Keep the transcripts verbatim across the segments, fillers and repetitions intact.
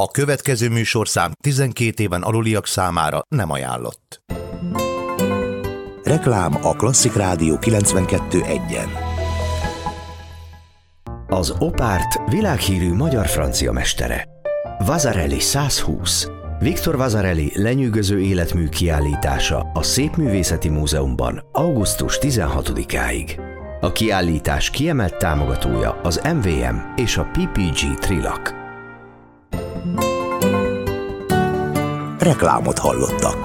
A következő műsorszám tizenkét éven aluliak számára nem ajánlott. Reklám a Klasszik Rádió kilencvenkettő egyen. Az Opárt világhírű magyar-francia mestere. Vasarely százhúsz. Viktor Vasarely lenyűgöző életmű kiállítása a Szépművészeti Múzeumban augusztus tizenhatodikáig. A kiállítás kiemelt támogatója az em vé em és a pé pé gé Trilak. Reklámot hallottak.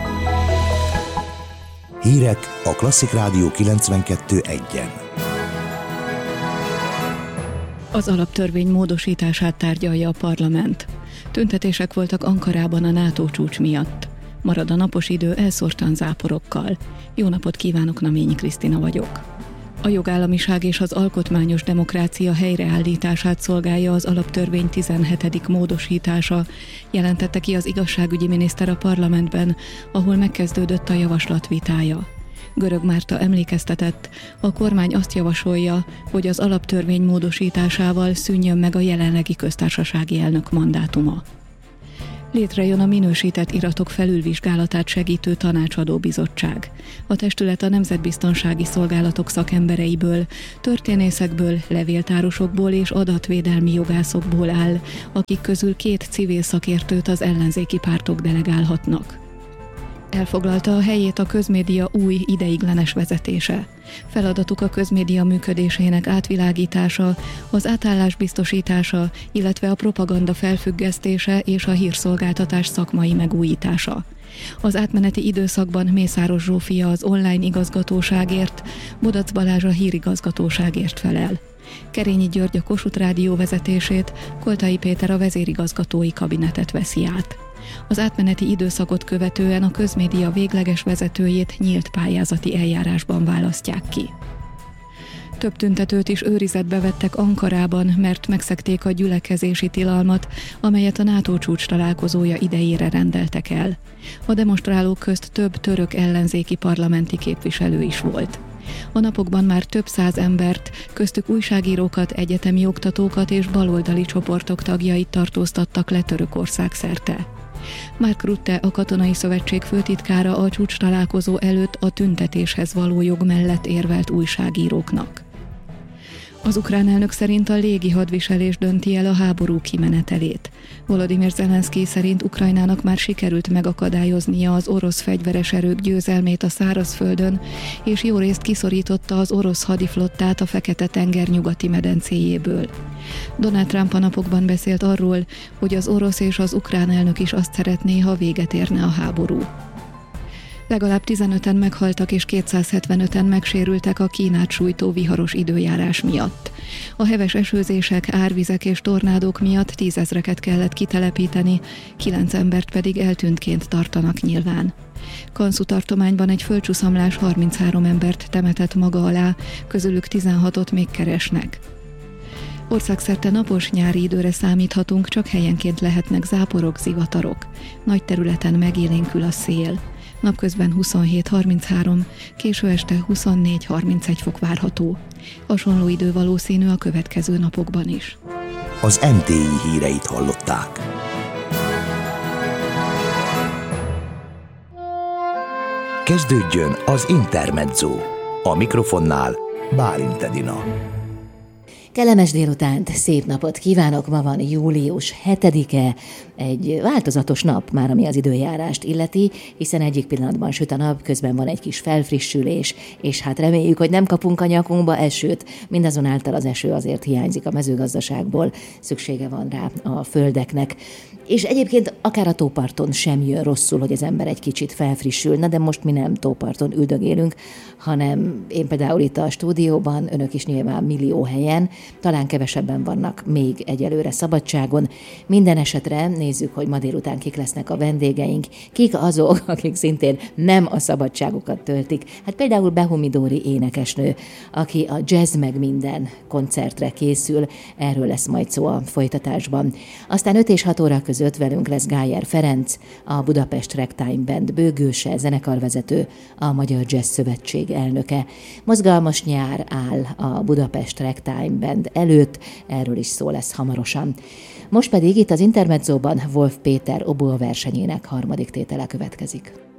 Hírek a Klasszik Rádió kilencvenkettő egyen. Az alaptörvény módosítását tárgyalja a parlament. Tüntetések voltak Ankarában a NATO csúcs miatt. Marad a napos idő elszórtan záporokkal. Jó napot kívánok, Naményi Krisztina vagyok. A jogállamiság és az alkotmányos demokrácia helyreállítását szolgálja az alaptörvény tizenhetedik módosítása, jelentette ki az igazságügyi miniszter a parlamentben, ahol megkezdődött a javaslat vitája. Görög Márta emlékeztetett, a kormány azt javasolja, hogy az alaptörvény módosításával szűnjön meg a jelenlegi köztársasági elnök mandátuma. Létrejön a minősített iratok felülvizsgálatát segítő tanácsadó bizottság. A testület a nemzetbiztonsági szolgálatok szakembereiből, történészekből, levéltárosokból és adatvédelmi jogászokból áll, akik közül két civil szakértőt az ellenzéki pártok delegálhatnak. Elfoglalta a helyét a közmédia új, ideiglenes vezetése. Feladatuk a közmédia működésének átvilágítása, az átállás biztosítása, illetve a propaganda felfüggesztése és a hírszolgáltatás szakmai megújítása. Az átmeneti időszakban Mészáros Zsófia az online igazgatóságért, Bodac Balázs a hírigazgatóságért felel. Kerényi György a Kossuth Rádió vezetését, Koltai Péter a vezérigazgatói kabinetet veszi át. Az átmeneti időszakot követően a közmédia végleges vezetőjét nyílt pályázati eljárásban választják ki. Több tüntetőt is őrizetbe vettek Ankarában, mert megszegték a gyülekezési tilalmat, amelyet a NATO csúcs találkozója idejére rendeltek el. A demonstrálók közt több török ellenzéki parlamenti képviselő is volt. A napokban már több száz embert, köztük újságírókat, egyetemi oktatókat és baloldali csoportok tagjait tartóztattak le Törökország szerte. Mark Rutte, a Katonai Szövetség főtitkára a csúcs találkozó előtt a tüntetéshez való jog mellett érvelt újságíróknak. Az ukrán elnök szerint a légi hadviselés dönti el a háború kimenetelét. Volodymyr Zelenszky szerint Ukrajnának már sikerült megakadályoznia az orosz fegyveres erők győzelmét a szárazföldön, és jó részt kiszorította az orosz hadiflottát a Fekete-tenger nyugati medencéjéből. Donald Trump a napokban beszélt arról, hogy az orosz és az ukrán elnök is azt szeretné, ha véget érne a háború. Legalább tizenöten meghaltak és kétszázhetvenöten megsérültek a Kínát sújtó viharos időjárás miatt. A heves esőzések, árvizek és tornádók miatt tízezreket kellett kitelepíteni, kilenc embert pedig eltűntként tartanak nyilván. Kanszu tartományban egy földcsúszamlás harminchárom embert temetett maga alá, közülük tizenhatot még keresnek. Országszerte napos nyári időre számíthatunk, csak helyenként lehetnek záporok, zivatarok. Nagy területen megélénkül a szél. Napközben huszonhét harminchárom, késő este huszonnégy harmincegy fok várható. Hasonló idő valószínű a következő napokban is. Az em té i híreit hallották. Kezdődjön az Intermezzo. A mikrofonnál Bálint Edina. Kellemes délutánt, szép napot kívánok! Ma van július hetedike, egy változatos nap már, ami az időjárást illeti, hiszen egyik pillanatban süt a nap, közben van egy kis felfrissülés, és hát reméljük, hogy nem kapunk a nyakunkba esőt, mindazonáltal az eső azért hiányzik a mezőgazdaságból, szüksége van rá a földeknek. És egyébként akár a tóparton sem jön rosszul, hogy az ember egy kicsit felfrissül, na de most mi nem tóparton üldögélünk, hanem én például itt a stúdióban, önök is nyilván millió helyen, talán kevesebben vannak még egyelőre szabadságon. Minden esetre nézzük, hogy ma délután kik lesznek a vendégeink, kik azok, akik szintén nem a szabadságokat töltik. Hát például Behumi Dóri énekesnő, aki a Jazz meg minden koncertre készül, erről lesz majd szó a folytatásban. Aztán öt és hat óra között velünk lesz Gájer Ferenc, a Budapest Ragtime Band bőgőse, zenekarvezető, a Magyar Jazz Szövetség elnöke. Mozgalmas nyár áll a Budapest Ragtime Band rend előtt, erről is szó lesz hamarosan. Most pedig itt az Intermedzóban Wolf Péter oboa versenyének harmadik tétele következik.